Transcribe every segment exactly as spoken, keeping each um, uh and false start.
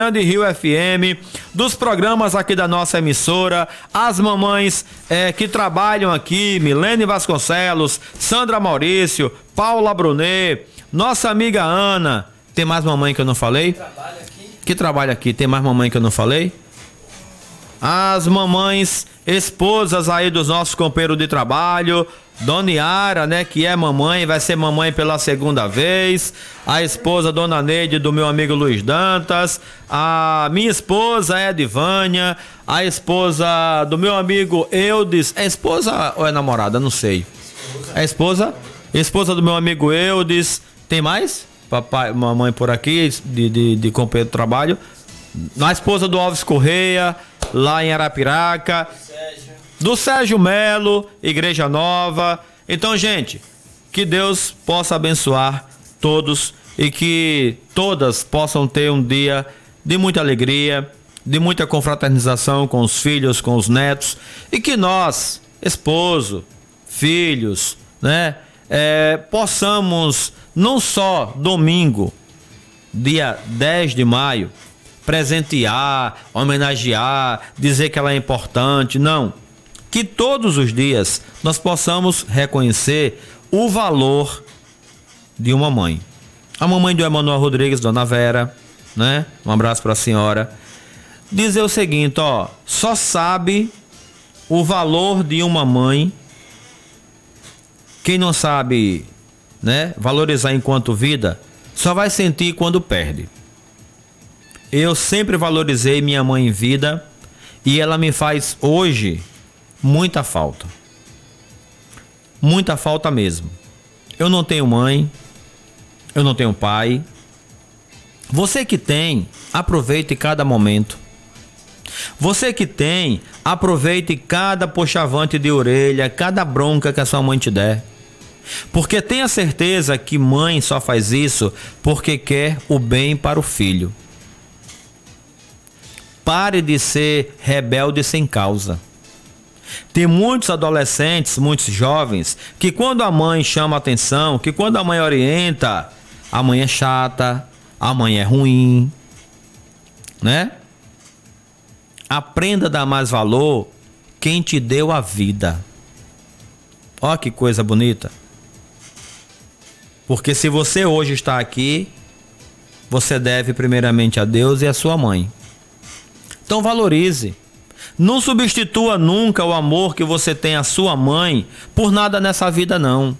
de Rio F M, dos programas aqui da nossa emissora, as mamães é, que trabalham aqui, Milene Vasconcelos, Sandra Maurício, Paula Brunet, nossa amiga Ana. Tem mais mamãe que eu não falei? Trabalha aqui. Que trabalha aqui? Tem mais mamãe que eu não falei? As mamães, esposas aí dos nossos companheiros de trabalho, Dona Yara, né, que é mamãe, vai ser mamãe pela segunda vez, a esposa Dona Neide do meu amigo Luiz Dantas, a minha esposa é Edivânia, a esposa do meu amigo Eudes, é esposa ou é namorada? Não sei. É esposa? Esposa do meu amigo Eudes, tem mais? Papai, mamãe por aqui, de, de, de companheiro de trabalho. A esposa do Alves Correia, lá em Arapiraca. Sérgio. Do Sérgio Melo, Igreja Nova. Então, gente, que Deus possa abençoar todos e que todas possam ter um dia de muita alegria, de muita confraternização com os filhos, com os netos, e que nós, esposo, filhos, né, é, possamos não só domingo, dia dez de maio, presentear, homenagear, dizer que ela é importante, não. Que todos os dias nós possamos reconhecer o valor de uma mãe. A mamãe do Emanuel Rodrigues, Dona Vera, né? Um abraço para a senhora. Dizer o seguinte, ó, só sabe o valor de uma mãe quem não sabe, né, valorizar enquanto vida, só vai sentir quando perde. Eu sempre valorizei minha mãe em vida e ela me faz hoje muita falta. Muita falta mesmo. Eu não tenho mãe, eu não tenho pai. Você que tem, aproveite cada momento. Você que tem, aproveite cada puxavante de orelha, cada bronca que a sua mãe te der. Porque tenha certeza que mãe só faz isso porque quer o bem para o filho. Pare de ser rebelde sem causa. Tem muitos adolescentes, muitos jovens, que quando a mãe chama atenção, que quando a mãe orienta, a mãe é chata, a mãe é ruim, né? Aprenda a dar mais valor quem te deu a vida. Ó que coisa bonita. Porque se você hoje está aqui, você deve primeiramente a Deus e a sua mãe. Então valorize. Não substitua nunca o amor que você tem à sua mãe por nada nessa vida não.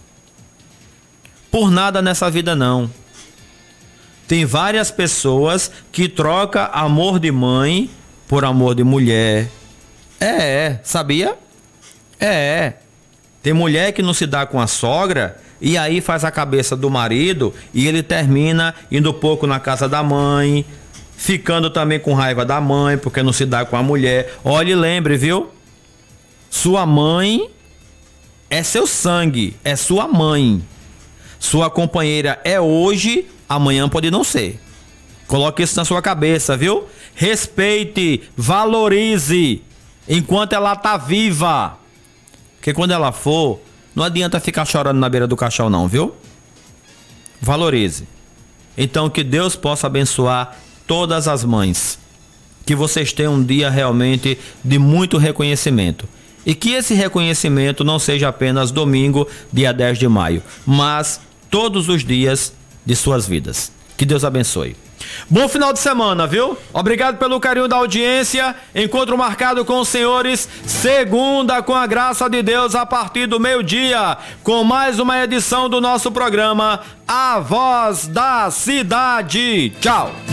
Por nada nessa vida não. Tem várias pessoas que trocam amor de mãe por amor de mulher. É, é, sabia? É, é. Tem mulher que não se dá com a sogra e aí faz a cabeça do marido e ele termina indo pouco na casa da mãe, ficando também com raiva da mãe porque não se dá com a mulher. Olhe e lembre, viu? Sua mãe é seu sangue, é sua mãe. Sua companheira é hoje, amanhã pode não ser. Coloque isso na sua cabeça, viu? Respeite, valorize enquanto ela tá viva. Porque quando ela for, não adianta ficar chorando na beira do caixão não, viu? Valorize. Então que Deus possa abençoar todas as mães. Que vocês tenham um dia realmente de muito reconhecimento. E que esse reconhecimento não seja apenas domingo, dia dez de maio, mas todos os dias de suas vidas. Que Deus abençoe. Bom final de semana, viu? Obrigado pelo carinho da audiência. Encontro marcado com os senhores segunda, com a graça de Deus, a partir do meio-dia, com mais uma edição do nosso programa A Voz da Cidade. Tchau!